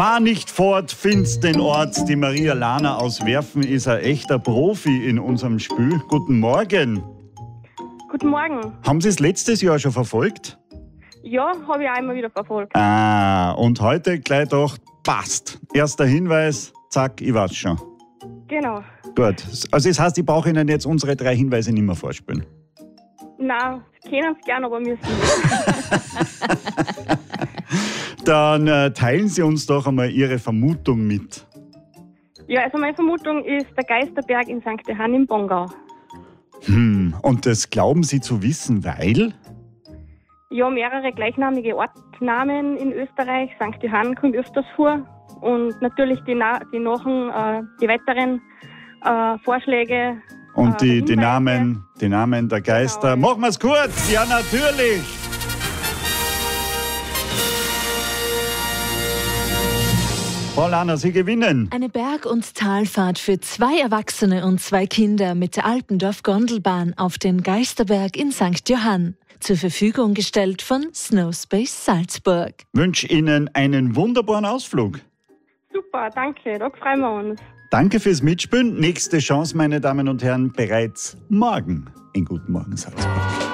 Fahr nicht fort, find's den Ort. Die Maria Lana aus Werfen ist ein echter Profi in unserem Spiel. Guten Morgen. Guten Morgen. Haben Sie es letztes Jahr schon verfolgt? Ja, habe ich auch immer wieder verfolgt. Und heute gleich doch passt. Erster Hinweis, zack, ich weiß schon. Genau. Gut, also das heißt, ich brauche Ihnen jetzt unsere 3 Hinweise nicht mehr vorspielen. Nein, können es gerne, aber müssen Dann teilen Sie uns doch einmal Ihre Vermutung mit. Ja, also meine Vermutung ist der Geisterberg in St. Johann im Bongau. Und das glauben Sie zu wissen, weil? Ja, mehrere gleichnamige Ortsnamen in Österreich. St. Johann kommt öfters vor. Und natürlich die weiteren Vorschläge. Und die Hinweise. Namen der Geister. Genau. Machen wir es kurz. Ja, natürlich. Frau Lana, Sie gewinnen. Eine Berg- und Talfahrt für 2 Erwachsene und 2 Kinder mit der Alpendorf-Gondelbahn auf den Geisterberg in St. Johann. Zur Verfügung gestellt von Snowspace Salzburg. Wünsche Ihnen einen wunderbaren Ausflug. Super, danke. Da freuen wir uns. Danke fürs Mitspielen. Nächste Chance, meine Damen und Herren, bereits morgen in Guten Morgen Salzburg.